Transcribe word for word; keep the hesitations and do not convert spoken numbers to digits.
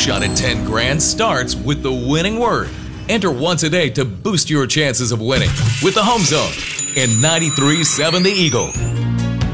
shot at ten grand starts with the winning word. Enter once a day to boost your chances of winning with the Home Zone in ninety-three point seven The Eagle.